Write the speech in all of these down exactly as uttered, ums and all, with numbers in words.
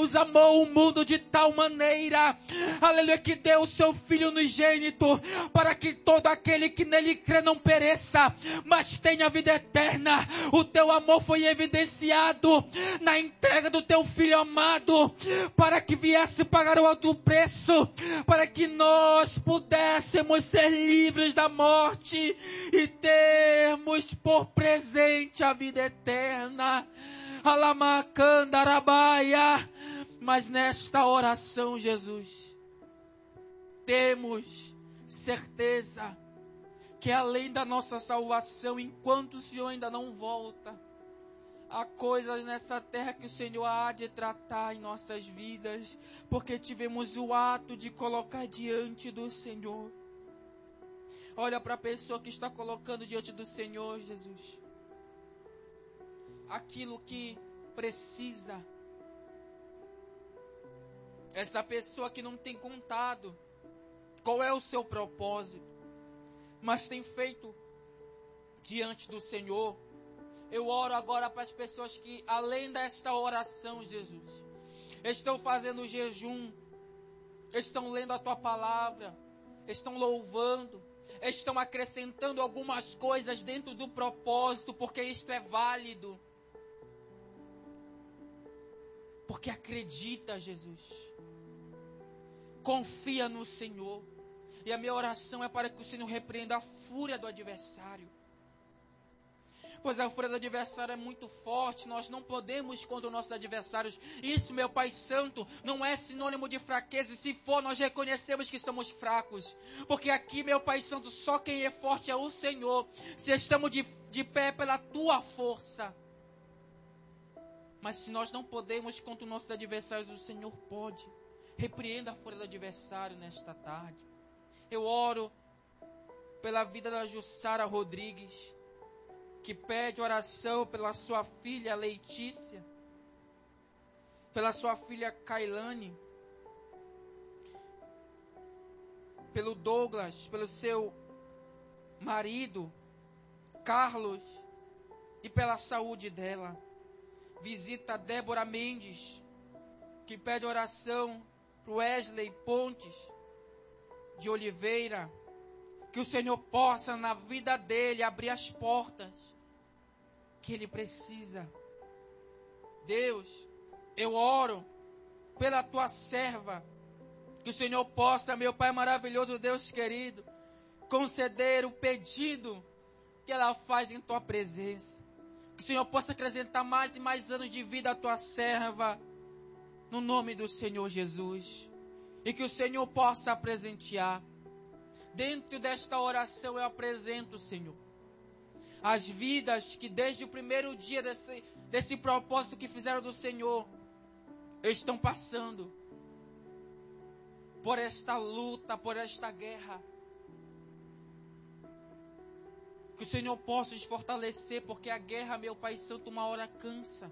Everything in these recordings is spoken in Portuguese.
Deus amou o mundo de tal maneira, aleluia, que deu o seu Filho unigênito, para que todo aquele que nele crê não pereça, mas tenha vida eterna. O teu amor foi evidenciado na entrega do teu Filho amado, para que viesse pagar o alto preço, para que nós pudéssemos ser livres da morte e termos por presente a vida eterna. Alamacandarabaya. Mas nesta oração, Jesus, temos certeza que além da nossa salvação, enquanto o Senhor ainda não volta, há coisas nessa terra que o Senhor há de tratar em nossas vidas, porque tivemos o ato de colocar diante do Senhor. Olha para a pessoa que está colocando diante do Senhor, Jesus, aquilo que precisa. Essa pessoa que não tem contado qual é o seu propósito, mas tem feito diante do Senhor. Eu oro agora para as pessoas que, além desta oração, Jesus, estão fazendo jejum, estão lendo a Tua palavra, estão louvando, estão acrescentando algumas coisas dentro do propósito, porque isto é válido. Porque acredita, Jesus. Confia no Senhor. E a minha oração é para que o Senhor repreenda a fúria do adversário. Pois a fúria do adversário é muito forte. Nós não podemos contra os nossos adversários. Isso, meu Pai Santo, não é sinônimo de fraqueza. E se for, nós reconhecemos que estamos fracos. Porque aqui, meu Pai Santo, só quem é forte é o Senhor. Se estamos de, de pé pela Tua força. Mas se nós não podemos contra os nossos adversários, o Senhor pode. Repreenda a fúria do adversário nesta tarde. Eu oro pela vida da Jussara Rodrigues, que pede oração pela sua filha Letícia, pela sua filha Kailane, pelo Douglas, pelo seu marido Carlos e pela saúde dela. Visita a Débora Mendes, que pede oração para o Wesley Pontes de Oliveira, que o Senhor possa na vida dele abrir as portas que ele precisa. Deus, eu oro pela tua serva, que o Senhor possa, meu Pai maravilhoso, Deus querido, conceder o pedido que ela faz em tua presença. Que o Senhor possa acrescentar mais e mais anos de vida à tua serva, no nome do Senhor Jesus. E que o Senhor possa presentear. Dentro desta oração eu apresento, Senhor, as vidas que desde o primeiro dia desse, desse propósito que fizeram do Senhor, estão passando por esta luta, por esta guerra. Que o Senhor possa os fortalecer, porque a guerra, meu Pai Santo, uma hora cansa.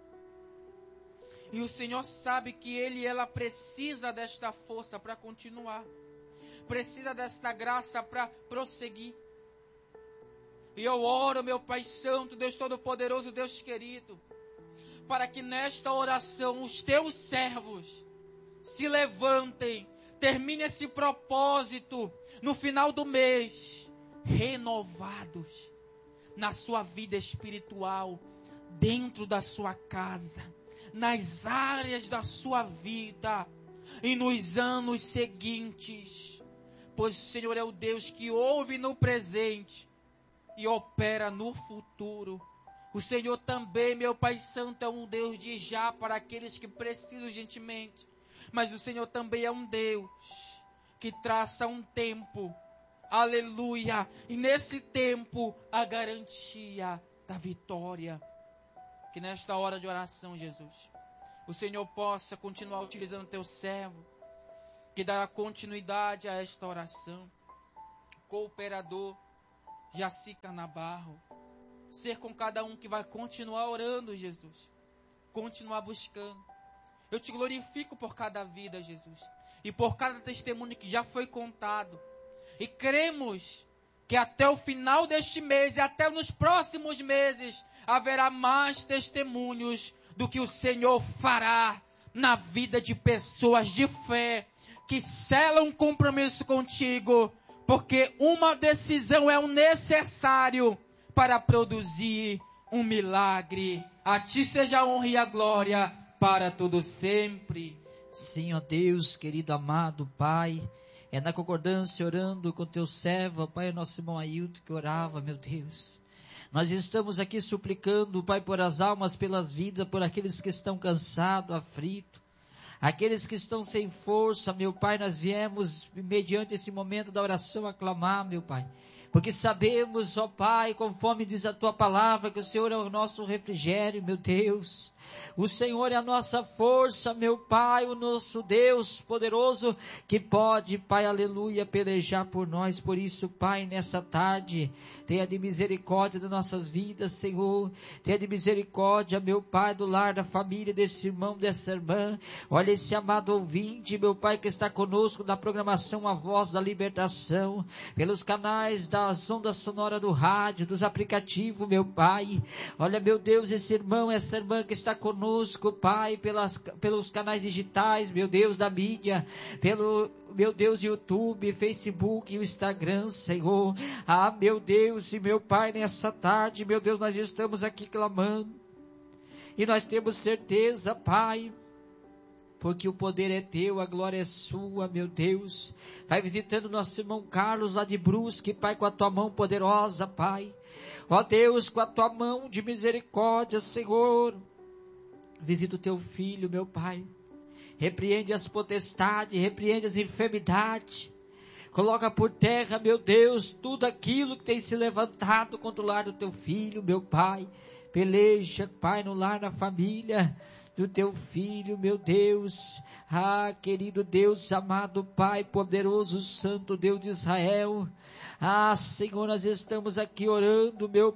E o Senhor sabe que Ele e ela precisa desta força para continuar. Precisa desta graça para prosseguir. E eu oro, meu Pai Santo, Deus Todo-Poderoso, Deus querido, para que nesta oração os teus servos se levantem, termine esse propósito no final do mês, renovados na sua vida espiritual, dentro da sua casa, nas áreas da sua vida e nos anos seguintes, pois o Senhor é o Deus que ouve no presente e opera no futuro. O Senhor também, meu Pai Santo, é um Deus de já para aqueles que precisam urgentemente, mas o Senhor também é um Deus que traça um tempo, aleluia, e nesse tempo a garantia da vitória. Que nesta hora de oração, Jesus, o Senhor possa continuar utilizando o teu servo, que dará continuidade a esta oração. Cooperador Jacica Nabarro, ser com cada um que vai continuar orando, Jesus, continuar buscando. Eu te glorifico por cada vida, Jesus, e por cada testemunho que já foi contado. E cremos que até o final deste mês e até nos próximos meses haverá mais testemunhos do que o Senhor fará na vida de pessoas de fé que selam um compromisso contigo, porque uma decisão é o necessário para produzir um milagre. A ti seja a honra e a glória para todo sempre. Sim, ó Deus, querido amado Pai, é na concordância orando com teu servo, Pai, o nosso irmão Ailton que orava, meu Deus. Nós estamos aqui suplicando, Pai, por as almas, pelas vidas, por aqueles que estão cansados, aflitos, aqueles que estão sem força, meu Pai, nós viemos, mediante esse momento da oração, aclamar, meu Pai, porque sabemos, ó Pai, conforme diz a Tua palavra, que o Senhor é o nosso refrigério, meu Deus. O Senhor é a nossa força, meu Pai, o nosso Deus poderoso, que pode, Pai, aleluia, pelejar por nós. Por isso, Pai, nessa tarde, tenha de misericórdia das nossas vidas, Senhor. Tenha de misericórdia, meu Pai, do lar, da família, desse irmão, dessa irmã. Olha esse amado ouvinte, meu Pai, que está conosco na programação A Voz da Libertação, pelos canais das ondas sonoras do rádio, dos aplicativos, meu Pai. Olha, meu Deus, esse irmão, essa irmã que está conosco, Pai, pelas, pelos canais digitais, meu Deus, da mídia, pelo, meu Deus, YouTube, Facebook e o Instagram, Senhor. Ah, meu Deus e meu Pai, nessa tarde, meu Deus, nós estamos aqui clamando, e nós temos certeza, Pai, porque o poder é teu, a glória é sua, meu Deus. Vai visitando nosso irmão Carlos lá de Brusque, Pai, com a tua mão poderosa, Pai. Ó Deus, com a tua mão de misericórdia, Senhor. Visita o teu filho, meu Pai. Repreende as potestades, repreende as enfermidades. Coloca por terra, meu Deus, tudo aquilo que tem se levantado contra o lar do teu filho, meu Pai. Peleja, Pai, no lar, na família do teu filho, meu Deus. Ah, querido Deus, amado Pai, poderoso, santo Deus de Israel. Ah, Senhor, nós estamos aqui orando, meu